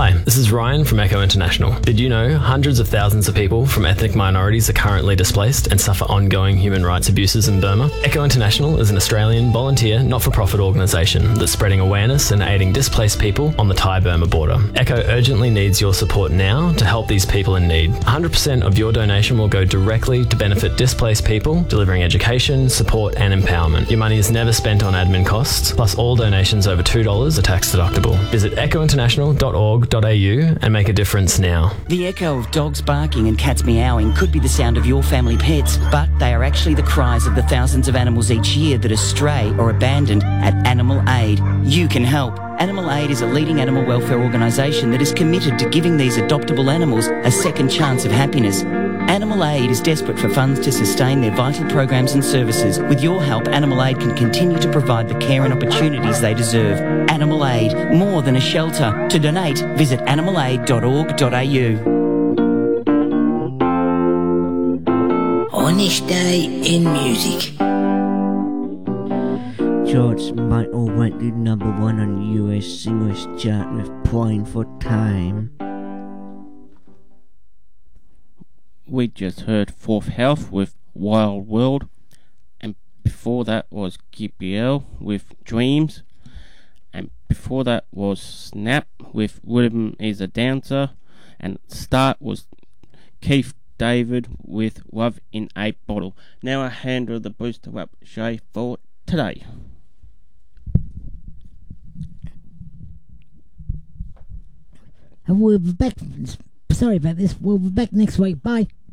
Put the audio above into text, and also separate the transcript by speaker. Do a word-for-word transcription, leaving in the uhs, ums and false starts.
Speaker 1: Hi, this is Ryan from Echo International. Did you know hundreds of thousands of people from ethnic minorities are currently displaced and suffer ongoing human rights abuses in Burma? Echo International is an Australian volunteer not-for-profit organisation that's spreading awareness and aiding displaced people on the Thai-Burma border. Echo urgently needs your support now to help these people in need. one hundred percent of your donation will go directly to benefit displaced people, delivering education, support and empowerment. Your money is never spent on admin costs, plus all donations over two dollars are tax deductible. Visit echo international dot org dot a u and make a difference now.
Speaker 2: The echo of dogs barking and cats meowing could be the sound of your family pets, but they are actually the cries of the thousands of animals each year that are stray or abandoned at Animal Aid. You can help. Animal Aid is a leading animal welfare organisation that is committed to giving these adoptable animals a second chance of happiness. Animal Aid is desperate for funds to sustain their vital programs and services. With your help, Animal Aid can continue to provide the care and opportunities they deserve. Animal Aid, more than a shelter. To donate, visit animal aid dot org dot a u.
Speaker 3: On this day in music,
Speaker 4: George Michael went to number one on the U S singles chart with Playing for Time.
Speaker 5: We just heard Fourth Health with Wild World, and before that was G P L with Dreams, and before that was Snap with Rhythm is a Dancer, and start was Keith David with Love in a Bottle. Now I hand over the booster rap show for today.
Speaker 6: And we'll be back. Sorry about this. We'll be back next week. Bye.